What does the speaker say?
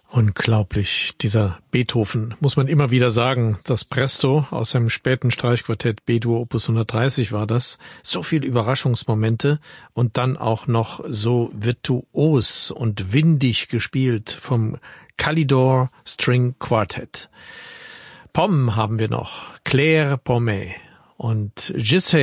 Unglaublich, dieser Beethoven, muss man immer wieder sagen. Das Presto aus seinem späten Streichquartett B-Dur Opus 130 war das. So viel Überraschungsmomente und dann auch noch so virtuos und windig gespielt vom Kalidor String Quartet. Pomme haben wir noch, Claire Pommet und Gisèle